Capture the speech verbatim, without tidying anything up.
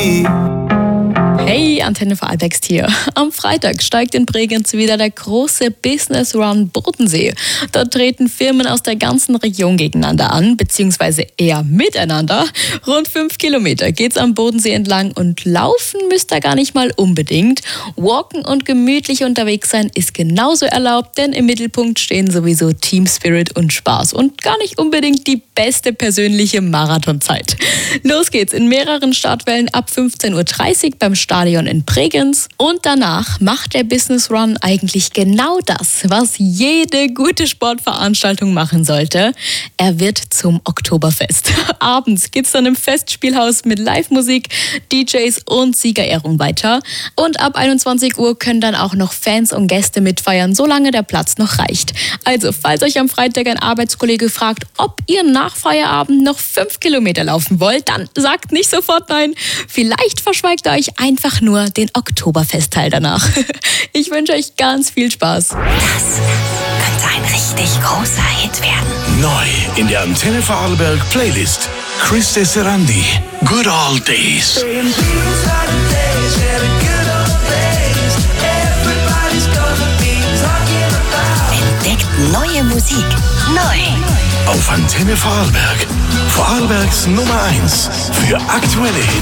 Hey, Antenne Vorarlbergst hier. Am Freitag steigt in Bregenz wieder der große Business Run Bodensee. Dort treten Firmen aus der ganzen Region gegeneinander an, beziehungsweise eher miteinander. Rund fünf Kilometer geht's am Bodensee entlang und laufen müsst ihr gar nicht mal unbedingt. Walken und gemütlich unterwegs sein ist genauso erlaubt, denn im Mittelpunkt stehen sowieso Team Spirit und Spaß und gar nicht unbedingt die beste persönliche Marathonzeit. Los geht's in mehreren Startwellen ab fünfzehn Uhr dreißig beim Stadion in Bregenz und danach macht der Business Run eigentlich genau das, was jede gute Sportveranstaltung machen sollte. Er wird zum Oktoberfest. Abends geht's dann im Festspielhaus mit Live-Musik, D Js und Siegerehrung weiter. Und ab einundzwanzig Uhr können dann auch noch Fans und Gäste mitfeiern, solange der Platz noch reicht. Also, falls euch am Freitag ein Arbeitskollege fragt, ob ihr nach Feierabend noch fünf Kilometer laufen wollt, dann sagt nicht sofort nein. Vielleicht verschweigt ihr euch einfach nur den Oktoberfestteil danach. Ich wünsche euch ganz viel Spaß. Das könnte ein richtig großer Hit werden. Neu in der Antenne Vorarlberg Playlist. Chris Desserandi, Good Old Days. Entdeckt neue Musik. Neu. Auf Antenne Vorarlberg. Vorarlbergs Nummer eins für aktuelle Hits.